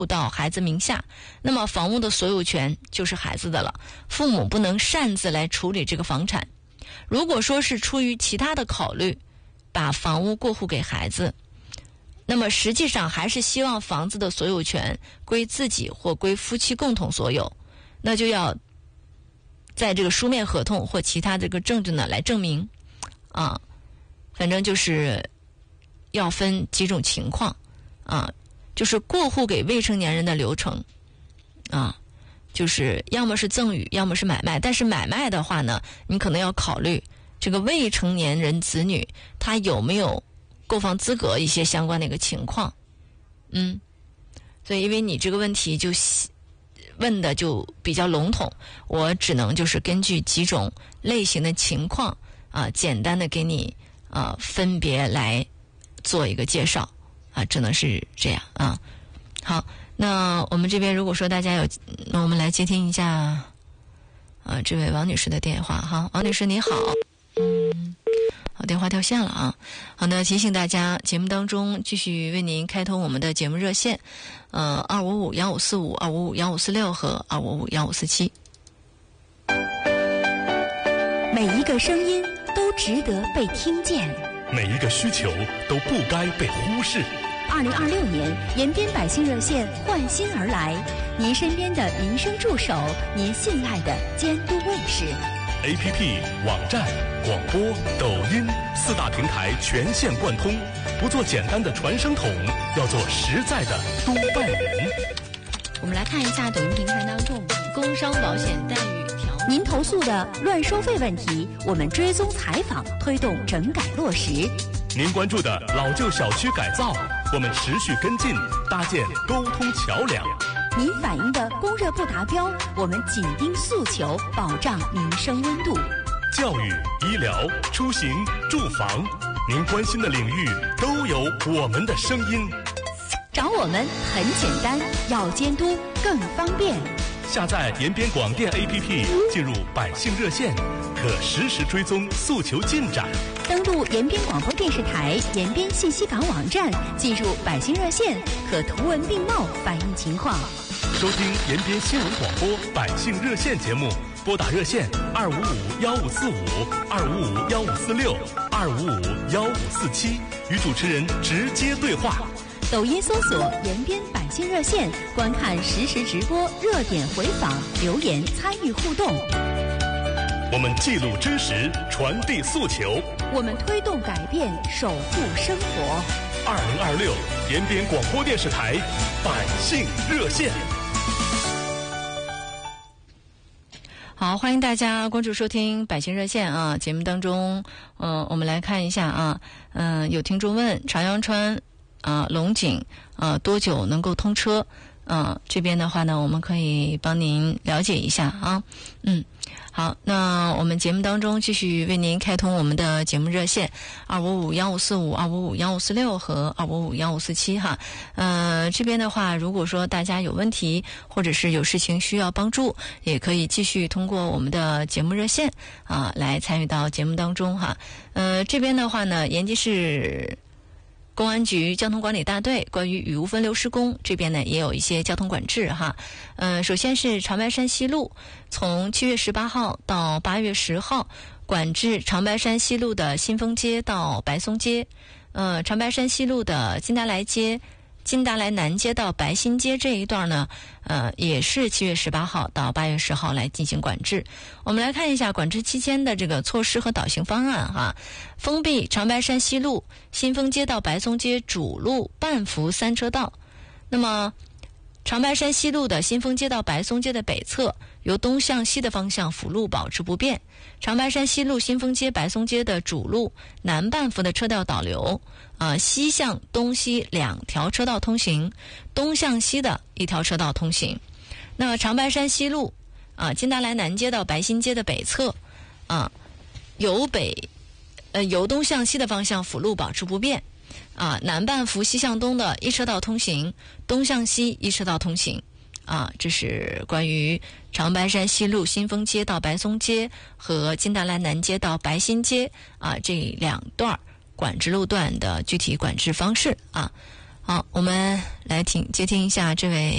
到孩子名下，那么房屋的所有权就是孩子的了，父母不能擅自来处理这个房产。如果说是出于其他的考虑，把房屋过户给孩子，那么实际上还是希望房子的所有权归自己或归夫妻共同所有，那就要在这个书面合同或其他这个证据呢来证明啊，反正就是要分几种情况啊，就是过户给未成年人的流程啊，就是要么是赠与，要么是买卖。但是买卖的话呢，你可能要考虑这个未成年人子女他有没有购房资格一些相关的一个情况。所以因为你这个问题就问的就比较笼统，我只能就是根据几种类型的情况啊，简单的给你分别来做一个介绍啊，只能是这样啊。好，那我们这边如果说大家有，那我们来接听一下这位王女士的电话哈。王女士你好，好，电话掉线了啊。好的，提醒大家，节目当中继续为您开通我们的节目热线，255-1545、255-1546和255-1547。 每一个声音都值得被听见， 每一个需求都不该被忽视。 2026年，延边百姓热线换新而来，您身边的民生助手，您信赖的监督卫士。 APP、网站、广播、抖音4大平台全线贯通，不做简单的传声筒，要做实在的督办人。 我们来看一下抖音平台当中工伤保险待遇条文。 您投诉的乱收费问题，我们追踪采访，推动整改落实。 您关注的老旧小区改造，我们持续跟进，搭建沟通桥梁。 您反映的供热不达标，我们紧盯诉求，保障民生温度。 教育、医疗、出行、住房，您关心的领域都有我们的声音。 找我们很简单，要监督更方便。 下载延边广电 APP， 进入百姓热线，可实时追踪诉求进展。 登录延边广播电视台延边信息港网站，进入百姓热线，可图文并茂反映情况。 收听延边新闻广播百姓热线节目，拨打热线255-1545、255-1546、255-1547，与主持人直接对话。 抖音搜索延边百姓热线，观看实时直播、热点回访、留言参与互动。 我们记录真实，传递诉求， 我们推动改变，守护生活。 2026延边广播电视台百姓热线。 好，欢迎大家关注收听百姓热线啊。节目当中我们来看一下啊，有听众问朝阳川龙井多久能够通车？这边的话呢，我们可以帮您了解一下啊。好，那我们节目当中继续为您开通我们的节目热线255-1545、255-1546和255-1547哈。这边的话，如果说大家有问题或者是有事情需要帮助，也可以继续通过我们的节目热线来参与到节目当中哈。这边的话呢，延吉市公安局交通管理大队关于雨污分流施工这边呢也有一些交通管制哈。首先是长白山西路，从7月18号到8月10号，管制长白山西路的新丰街到白松街，长白山西路的金达莱街、金达莱南街到白新街这一段呢，也是7月18号到8月10号来进行管制。我们来看一下管制期间的这个措施和导行方案哈。封闭长白山西路新丰街到白松街主路半幅3车道。那么长白山西路的新丰街到白松街的北侧，由东向西的方向辅路保持不变。长白山西路新丰街、白松街的主路南半幅的车道导流，西向东西2条车道通行，东向西的1条车道通行。那长白山西路金达莱南街到白新街的北侧，由东向西的方向辅路保持不变。南半幅西向东的1车道通行，东向西1车道通行。这是关于长白山西路新丰街到白松街和金达莱南街到白新街这2段管制路段的具体管制方式啊。 好，我们来接听一下这位